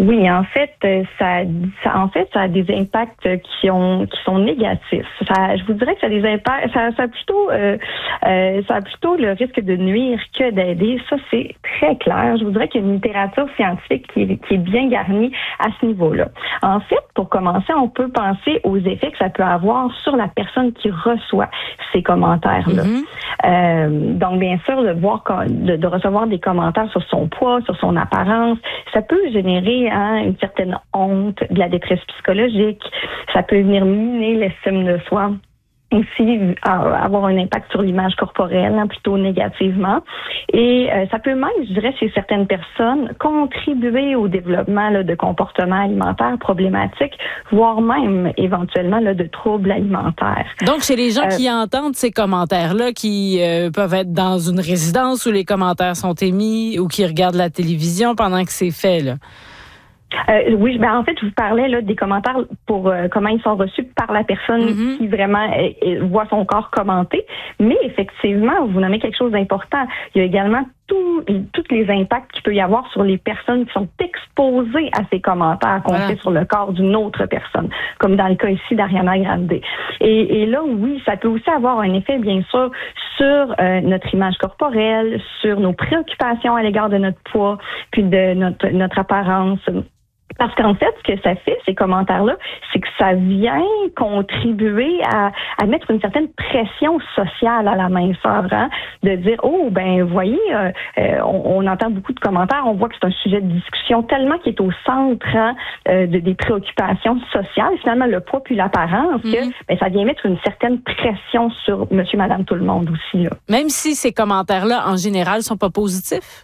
Oui, en fait, ça a des impacts qui sont négatifs. Je vous dirais que ça a des impacts, ça a plutôt le risque de nuire que d'aider. Ça, c'est très clair. Je vous dirais qu'il y a une littérature scientifique qui est bien garnie à ce niveau-là. En fait, pour commencer, on peut penser aux effets que ça peut avoir sur la personne qui reçoit ces commentaires-là. Donc, bien sûr, de recevoir des commentaires sur son poids, sur son apparence, ça peut générer une certaine honte, de la détresse psychologique. Ça peut venir miner l'estime de soi. Aussi avoir un impact sur l'image corporelle, plutôt négativement. Et ça peut même, je dirais, chez certaines personnes, contribuer au développement de comportements alimentaires problématiques, voire même éventuellement de troubles alimentaires. Donc, chez les gens qui entendent ces commentaires-là, qui peuvent être dans une résidence où les commentaires sont émis ou qui regardent la télévision pendant que c'est fait, là. Oui, en fait, je vous parlais des commentaires pour comment ils sont reçus par la personne qui vraiment voit son corps commenté. Mais effectivement, vous nommez quelque chose d'important. Il y a également tous les impacts qu'il peut y avoir sur les personnes qui sont exposées à ces commentaires qu'on fait sur le corps d'une autre personne, comme dans le cas ici d'Ariana Grande. Et là, oui, ça peut aussi avoir un effet, bien sûr, sur notre image corporelle, sur nos préoccupations à l'égard de notre poids, puis de notre apparence. Parce qu'en fait, ce que ça fait, ces commentaires-là, c'est que ça vient contribuer à mettre une certaine pression sociale à la minceur, de dire, voyez, on entend beaucoup de commentaires, on voit que c'est un sujet de discussion tellement qui est au centre des préoccupations sociales, finalement le poids puis l'apparence, que ça vient mettre une certaine pression sur monsieur, madame, tout le monde aussi, là. Même si ces commentaires-là, en général, sont pas positifs?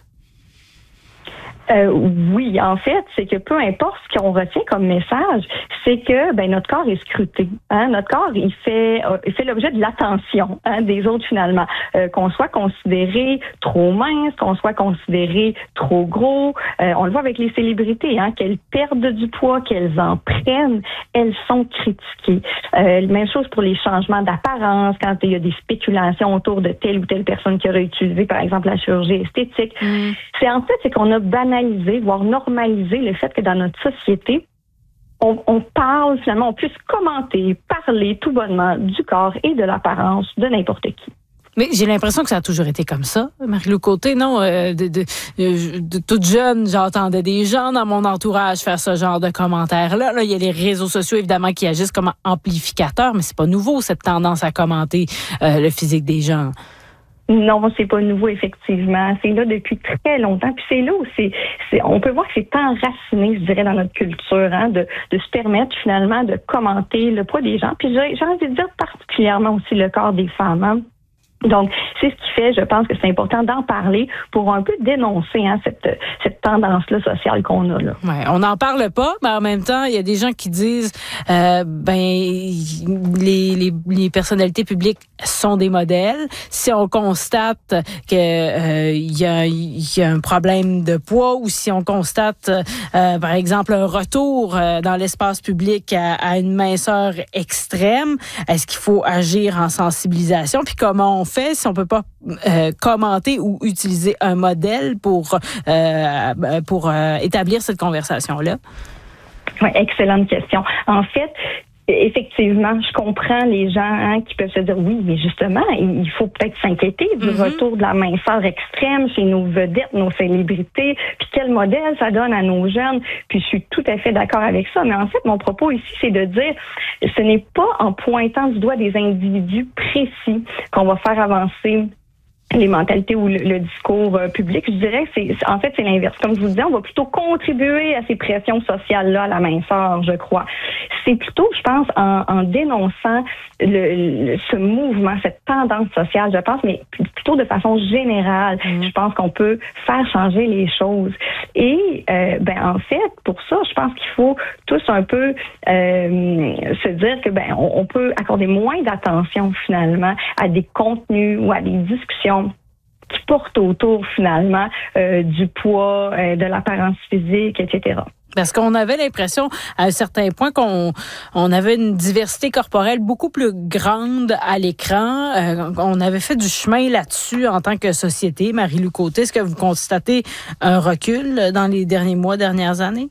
Oui, en fait, c'est que peu importe ce qu'on retient comme message, c'est que notre corps est scruté. Notre corps, il fait l'objet de l'attention des autres finalement. Qu'on soit considéré trop mince, qu'on soit considéré trop gros, on le voit avec les célébrités, qu'elles perdent du poids, qu'elles en prennent, elles sont critiquées. Même chose pour les changements d'apparence, quand il y a des spéculations autour de telle ou telle personne qui aurait utilisé, par exemple, la chirurgie esthétique. C'est qu'on a banalisé, voire normalisé le fait que dans notre société, on parle finalement, on puisse commenter, parler tout bonnement du corps et de l'apparence de n'importe qui. Mais j'ai l'impression que ça a toujours été comme ça, Marie-Lou Côté, non? De toute jeune, j'entendais des gens dans mon entourage faire ce genre de commentaires-là. Là, il y a les réseaux sociaux, évidemment, qui agissent comme amplificateurs, mais c'est pas nouveau, cette tendance à commenter le physique des gens. Non, c'est pas nouveau, effectivement. C'est là depuis très longtemps. Puis c'est là où on peut voir que c'est enraciné, je dirais, dans notre culture, de se permettre finalement de commenter le poids des gens. Puis j'ai envie de dire particulièrement aussi le corps des femmes. Donc, c'est ce qui fait, je pense que c'est important d'en parler pour un peu dénoncer cette tendance-là sociale qu'on a là. Ouais, on n'en parle pas, mais en même temps, il y a des gens qui disent les personnalités publiques sont des modèles. Si on constate que il y a un problème de poids ou si on constate par exemple un retour dans l'espace public à une minceur extrême, est-ce qu'il faut agir en sensibilisation? Puis comment on fait si on peut pas commenter ou utiliser un modèle pour établir cette conversation-là? Oui, excellente question. En fait, effectivement, je comprends les gens qui peuvent se dire oui, mais justement, il faut peut-être s'inquiéter du retour de la minceur extrême chez nos vedettes, nos célébrités, puis quel modèle ça donne à nos jeunes. Puis je suis tout à fait d'accord avec ça. Mais en fait, mon propos ici, c'est de dire ce n'est pas en pointant du doigt des individus précis qu'on va faire avancer les mentalités ou le discours public. Je dirais que c'est l'inverse. Comme je vous disais, on va plutôt contribuer à ces pressions sociales-là, à la minceur, je crois. C'est plutôt, je pense, en dénonçant ce mouvement, cette tendance sociale, je pense, mais plutôt de façon générale. Je pense qu'on peut faire changer les choses. Et, en fait, pour ça, je pense qu'il faut tous un peu se dire que, on peut accorder moins d'attention, finalement, à des contenus ou à des discussions qui portent autour, finalement, du poids, de l'apparence physique, etc. Parce qu'on avait l'impression, à un certain point, qu'on avait une diversité corporelle beaucoup plus grande à l'écran. On avait fait du chemin là-dessus en tant que société. Marie-Lou Côté, est-ce que vous constatez un recul dans les derniers mois, dernières années?